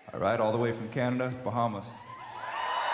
All right, all the way from Canada, Bahamas.